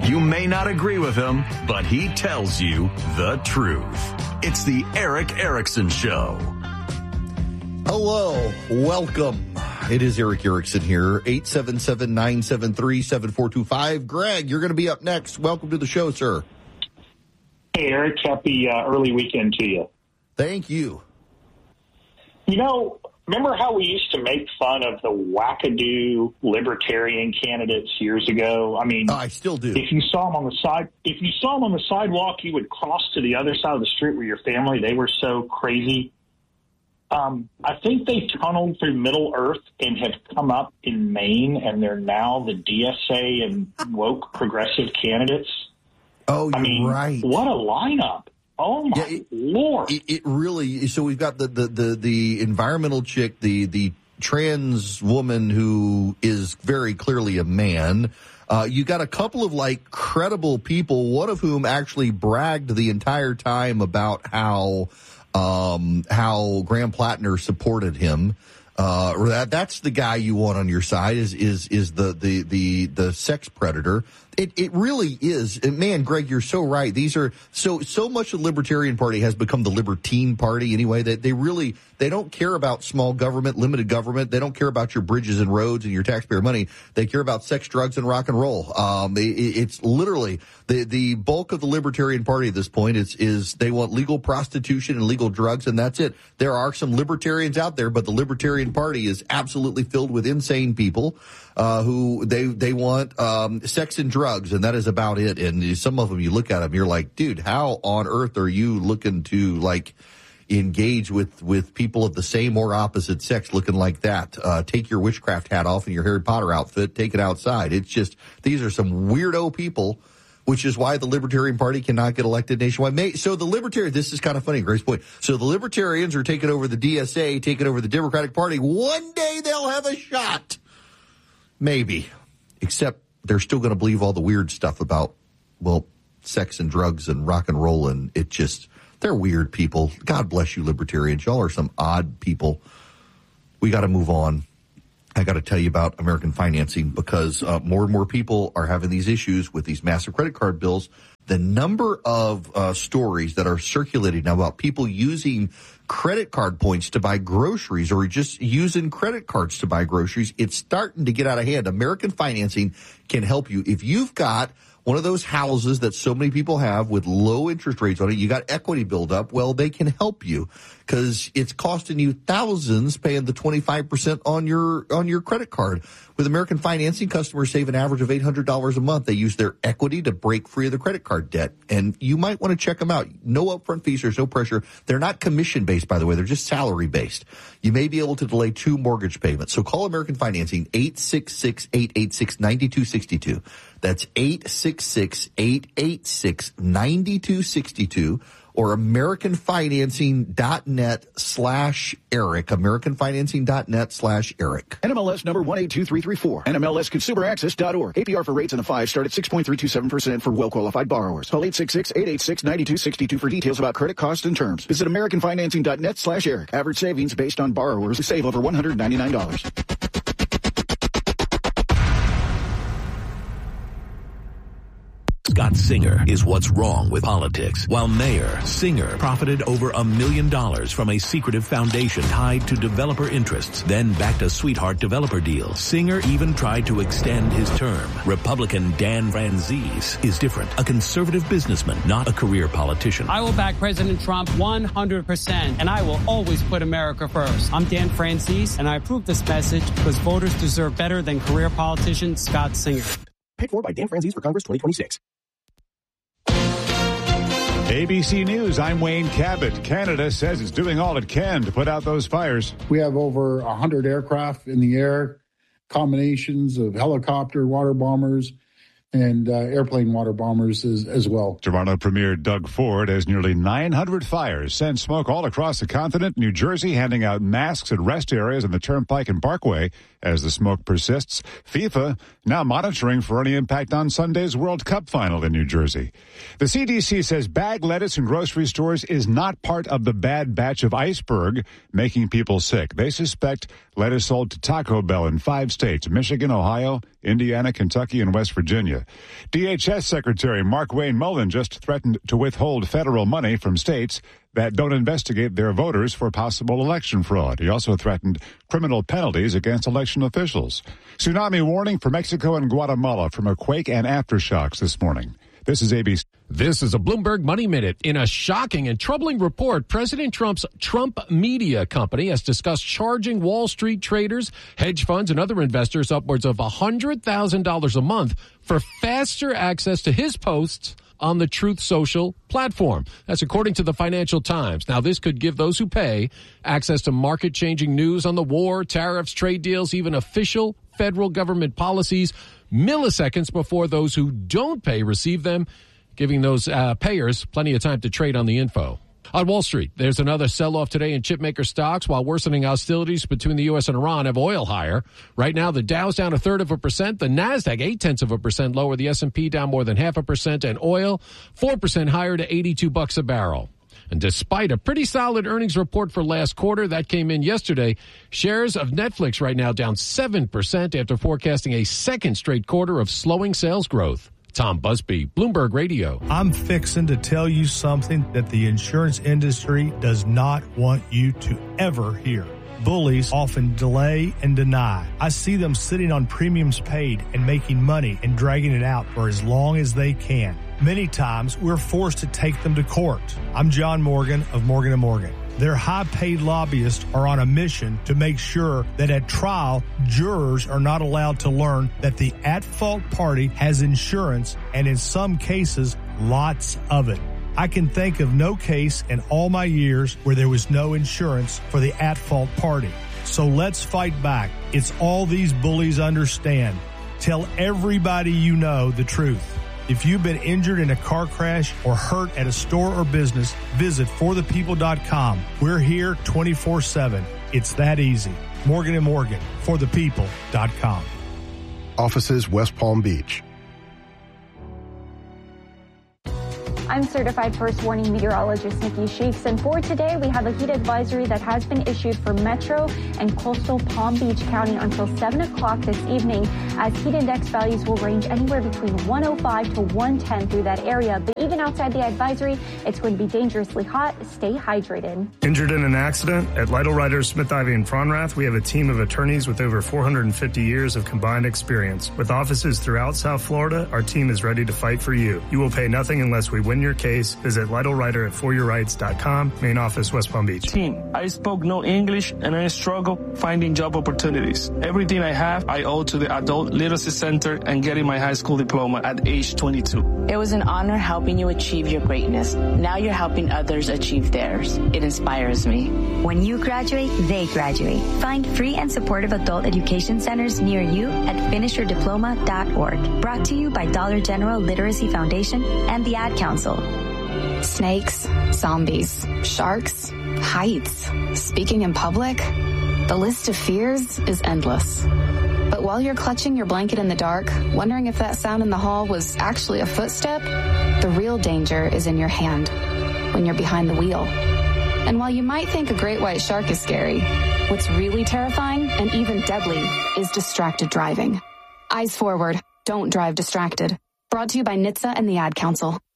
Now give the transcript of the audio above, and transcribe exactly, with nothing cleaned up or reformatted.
You may not agree with him, but he tells you the truth. It's the Erick Erickson Show. Hello, welcome. It is Erick Erickson here, eight seven seven, nine seven three, seven four two five. Greg, you're going to be up next. Welcome to the show, sir. Hey, Eric, happy uh, early weekend to you. Thank you. You know, remember how we used to make fun of the wackadoo libertarian candidates years ago? I mean, oh, I still do. If you saw them on the side, if you saw them on the sidewalk, you would cross to the other side of the street with your family. They were so crazy. Um, I think they tunneled through Middle Earth and have come up in Maine, and they're now the D S A and woke progressive candidates. Oh, you're I mean, right. What a lineup. Oh, my yeah, it, Lord. It, it really, so we've got the, the, the, the environmental chick, the, the trans woman who is very clearly a man. Uh, you got a couple of, like, credible people, one of whom actually bragged the entire time about how, um, how Graham Plattner supported him. Uh, that, that's the guy you want on your side is, is, is the, the, the, the sex predator. It, it really is. Man, Greg, you're so right. These are so, so much of the Libertarian Party has become the Libertine Party anyway, that they really, they don't care about small government, limited government. They don't care about your bridges and roads and your taxpayer money. They care about sex, drugs, and rock and roll. Um, it, it's literally the, the bulk of the Libertarian Party at this point is, is they want legal prostitution and legal drugs, and that's it. There are some libertarians out there, but the Libertarian Party is absolutely filled with insane people. Uh, who they, they want, um, sex and drugs, and that is about it. And some of them, you look at them, you're like, dude, how on earth are you looking to, like, engage with, with people of the same or opposite sex looking like that? Uh, take your witchcraft hat off and your Harry Potter outfit, take it outside. It's just, these are some weirdo people, which is why the Libertarian Party cannot get elected nationwide. So the Libertarian, this is kind of funny, Grace point. So the Libertarians are taking over the D S A, taking over the Democratic Party. One day they'll have a shot. Maybe, except they're still going to believe all the weird stuff about, well, sex and drugs and rock and roll, and it just, they're weird people. God bless you, libertarians. Y'all are some odd people. We got to move on. I got to tell you about American financing because uh, more and more people are having these issues with these massive credit card bills. The number of uh, stories that are circulating now about people using credit card points to buy groceries or just using credit cards to buy groceries, it's starting to get out of hand. American Financing can help you. If you've got one of those houses that so many people have with low interest rates on it, you got equity buildup, well, they can help you because it's costing you thousands paying the twenty-five percent on your on your credit card. With American Financing, customers save an average of eight hundred dollars a month. They use their equity to break free of the credit card debt. And you might want to check them out. No upfront fees. There's no pressure. They're not commission-based, by the way. They're just salary-based. You may be able to delay two mortgage payments. So call American Financing, eight six six, eight eight six, nine two six two. That's eight six six, eight eight six, nine two six two. Or AmericanFinancing.net slash Eric. AmericanFinancing.net slash Eric. N M L S number one eight two three three four. N M L S Consumer Access dot org. A P R for rates in the five start at six point three two seven percent for well-qualified borrowers. Call eight six six, eight eight six, nine two six two for details about credit costs and terms. Visit AmericanFinancing.net slash Eric. Average savings based on borrowers who save over one hundred ninety-nine dollars. Scott Singer is what's wrong with politics. While mayor, Singer profited over a million dollars from a secretive foundation tied to developer interests, then backed a sweetheart developer deal. Singer even tried to extend his term. Republican Dan Franzese is different. A conservative businessman, not a career politician. I will back President Trump one hundred percent, and I will always put America first. I'm Dan Franzese, and I approve this message because voters deserve better than career politician Scott Singer. Paid for by Dan Franzese for Congress twenty twenty-six. A B C News, I'm Wayne Cabot. Canada says it's doing all it can to put out those fires. We have over one hundred aircraft in the air, combinations of helicopter water bombers and uh, airplane water bombers as, as well. Toronto Premier Doug Ford has nearly nine hundred fires sent smoke all across the continent. New Jersey handing out masks at rest areas on the Turnpike and Parkway as the smoke persists. FIFA now monitoring for any impact on Sunday's World Cup final in New Jersey. The C D C says bag lettuce in grocery stores is not part of the bad batch of iceberg making people sick. They suspect lettuce sold to Taco Bell in five states, Michigan, Ohio, Indiana, Kentucky, and West Virginia. Nebraska. D H S Secretary Mark Wayne Mullen just threatened to withhold federal money from states that don't investigate their voters for possible election fraud. He also threatened criminal penalties against election officials. Tsunami warning for Mexico and Guatemala from a quake and aftershocks this morning. This is A B C. This is a Bloomberg Money Minute. In a shocking and troubling report, President Trump's Trump Media Company has discussed charging Wall Street traders, hedge funds, and other investors upwards of one hundred thousand dollars a month for faster access to his posts on the Truth Social platform. That's according to the Financial Times. Now, this could give those who pay access to market-changing news on the war, tariffs, trade deals, even official federal government policies milliseconds before those who don't pay receive them, giving those uh, payers plenty of time to trade on the info. On Wall Street, there's another sell-off today in chipmaker stocks while worsening hostilities between the U S and Iran have oil higher. Right now, the Dow's down a third of a percent, the NASDAQ eight-tenths of a percent lower, the S and P down more than half a percent, and oil four percent higher to eighty-two bucks a barrel. And despite a pretty solid earnings report for last quarter that came in yesterday, shares of Netflix right now down seven percent after forecasting a second straight quarter of slowing sales growth. Tom Busby, Bloomberg Radio. I'm fixing to tell you something that the insurance industry does not want you to ever hear. Bullies often delay and deny. I see them sitting on premiums paid and making money and dragging it out for as long as they can. Many times, we're forced to take them to court. I'm John Morgan of Morgan and Morgan. Their high-paid lobbyists are on a mission to make sure that at trial, jurors are not allowed to learn that the at-fault party has insurance, and in some cases, lots of it. I can think of no case in all my years where there was no insurance for the at-fault party. So let's fight back. It's all these bullies understand. Tell everybody you know the truth. If you've been injured in a car crash or hurt at a store or business, visit for the people dot com. We're here twenty-four seven. It's that easy. Morgan and Morgan, for the people dot com. Offices, West Palm Beach. I'm certified first warning meteorologist Nikki Sheets, and for today we have a heat advisory that has been issued for Metro and coastal Palm Beach County until seven o'clock this evening, as heat index values will range anywhere between one oh five to one ten through that area. But even outside the advisory, it's going to be dangerously hot. Stay hydrated. Injured in an accident? At Lytle Writers, Smith, Ivy, and Fronrath, we have a team of attorneys with over four hundred fifty years of combined experience. With offices throughout South Florida, our team is ready to fight for you. You will pay nothing unless we win your case. Visit Lytle Writer at for your rights dot com. Main office, West Palm Beach. Team, I spoke no English and I struggle finding job opportunities. Everything I have, I owe to the Adult Literacy Center and getting my high school diploma at age twenty-two. It was an honor helping you achieve your greatness. Now you're helping others achieve theirs. It inspires me. When you graduate, they graduate. Find free and supportive adult education centers near you at finish your diploma dot org. Brought to you by Dollar General Literacy Foundation and the Ad Council. Snakes, zombies, sharks, heights, speaking in public. The list of fears is endless. But while you're clutching your blanket in the dark, wondering if that sound in the hall was actually a footstep, the real danger is in your hand, when you're behind the wheel. And while you might think a great white shark is scary, what's really terrifying and even deadly is distracted driving. Eyes forward, don't drive distracted. Brought to you by N H T S A and the Ad Council.